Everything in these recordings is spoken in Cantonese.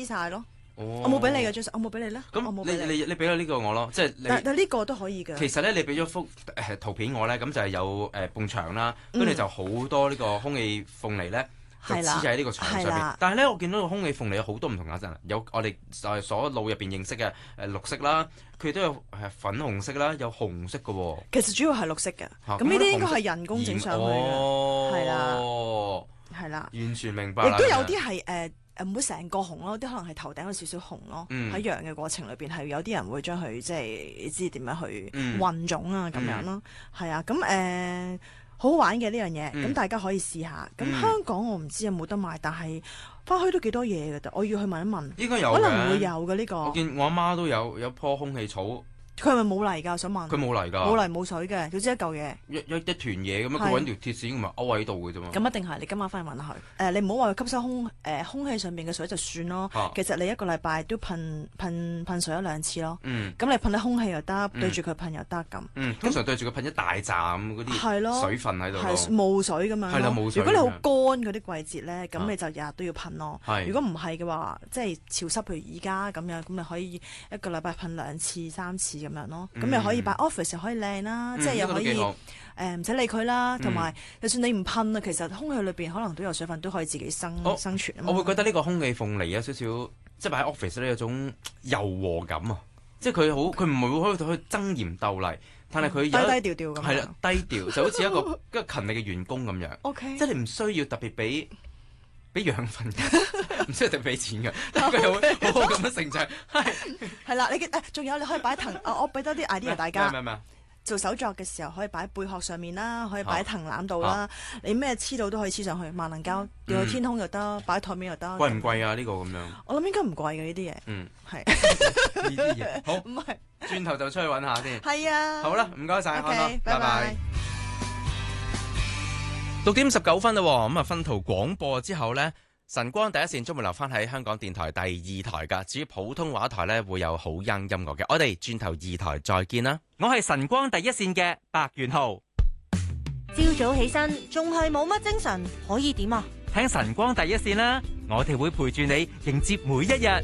晒咯。 哦、 我冇俾你嘅張相，我冇俾你咧。 咁你俾咗呢個我咯，即係但呢個都可以嘅。 其實咧，你俾咗幅圖片我咧，咁就係有埲牆啦，跟住就好多呢個空氣鳳梨咧。就黐喺呢個牆上面，但係咧我見到個空氣鳳梨有好多唔同顏色，有我哋所腦入邊認識嘅綠色啦，佢都有粉紅色啦，有紅色嘅喎。 其實主要係綠色嘅，咁呢啲應該係人工整上去嘅，係啦， 完全明白。 亦都有啲係唔會成個紅咯，啲可能係頭頂有少少紅咯。喺養嘅過程裏邊係有啲人會將佢即係你知點樣去混種啊咁樣咯，係啊，咁好好玩嘅呢樣嘢，咁大家可以試下。咁香港我唔知有冇得賣，但係花墟都幾多嘢㗎，我要去問一問。 應該有， 可能唔會有嘅呢個。 我見我阿媽都有棵空氣草。 佢係咪冇泥㗎？我想問。 佢冇泥㗎。 冇泥冇水嘅，總之一嚿嘢。 一團嘢咁樣，佢揾條鐵線咁咪勾喺度嘅啫嘛。咁一定係你今晚翻去問下佢。你唔好話佢吸收空氣上邊嘅水就算咯。其實你一個禮拜都噴水1-2次咯。咁你噴喺空氣又得，對住佢噴又得咁。 通常對住佢噴一大紮嗰啲水分喺度咯。 霧水咁樣咯。係啦，霧水。如果你好乾嗰啲季節咧，咁你就日日都要噴咯。如果唔係嘅話，即係潮濕，譬如而家咁樣，咁你可以一個禮拜噴2次3次咁樣咯。咁又可以擺 office 又可以靚啦，即係又可以唔使理佢啦。同埋就算你唔噴啊，其實空氣裏邊可能都有水分，都可以自己生存。 我會覺得呢個空氣鳳梨有少少，即係擺喺 office 咧有種柔和感啊！即係佢唔會去爭妍鬥麗，但係佢低調咁。 係啦，低調就好似一個勤力嘅員工咁樣。 OK， 即係你唔需要特別俾養分，唔需要特別俾錢嘅，但係佢好好咁樣成長。 係啦，你仲有你可以擺藤，我俾多啲 idea 大家。 咩？ 做手作嘅時候可以擺喺貝殼上面啦，可以擺喺藤籃度啦。你咩黐到都可以黐上去，萬能膠掉去天空又得，擺喺台面又得。 貴唔貴啊？呢個咁樣？ 我諗應該唔貴嘅呢啲嘢。 係呢啲嘢。好， 唔係， 轉頭就出去揾下先。 係啊。 好啦，唔該晒，好啦，拜拜。6:19啦，咁啊分途廣播之後呢，晨光第一線將會留翻喺香港電台第2台㗎。至於普通話台呢，會有好音音樂嘅。我哋轉頭2台再見啦。我係晨光第一線嘅白元浩。 朝早起身仲係冇乜精神，可以點啊？ 聽晨光第一線啦，我哋會陪住你迎接每一日。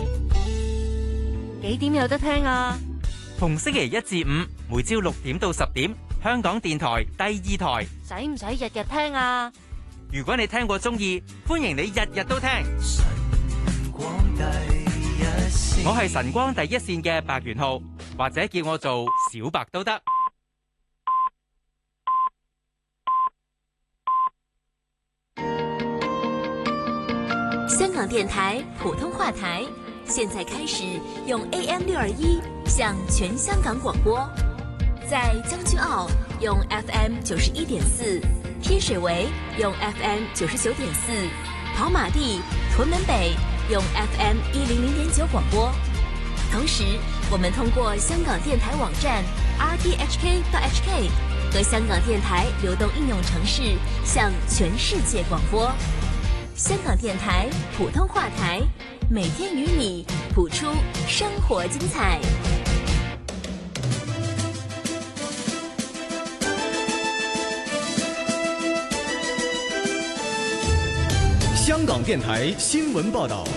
幾點有得聽啊？ 逢星期1至5，每朝6點到10點，香港電台第2台。 使唔使日日聽啊？ 如果你聽過中意，歡迎你日日都聽。我係晨光第一線嘅白元浩，或者叫我做小白都得。 香港電台普通話台，現在開始用 AM621 向全香港廣播，在將軍澳用 FM91.4，天水圍用 FM99.4，跑馬地、屯門北用 FM100.9 廣播。同時，我們通過香港電台網站 rthk.hk 和香港電台流動應用程式向全世界廣播。香港電台普通話台，每天與你譜出生活精彩。 香港電台新聞報道。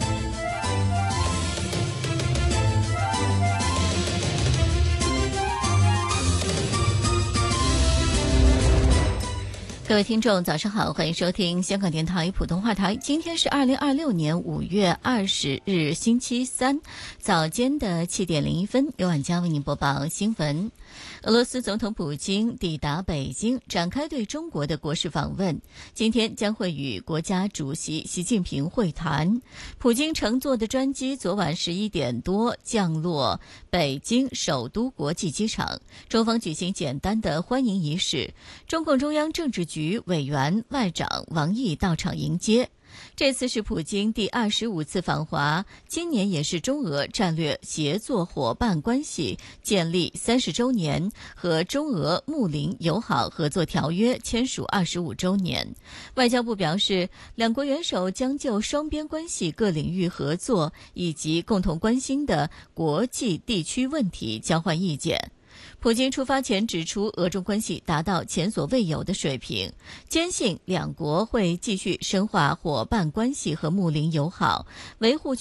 各位聽眾早上好，歡迎收聽香港電台普通話台。今天是2026年5月20日星期三早間的7點01分，由晚間為您播報新聞。俄羅斯總統普京抵達北京，展開對中國的國事訪問，今天將會與國家主席習近平會談。普京乘坐的專機昨晚11點多降落北京首都國際機場，中方舉行簡單的歡迎儀式，中共中央政治局委員外長王毅到場迎接。這次是普京第25次訪華，今年也是中俄戰略協作夥伴關係建立30周年和中俄睦鄰友好合作條約簽署25周年。外交部表示，兩國元首將就雙邊關係各領域合作以及共同關心的國際地區問題交換意見。普京出發前指出，俄中關係達到前所未有的水平，堅信兩國會繼續深化夥伴關係和睦鄰友好，維護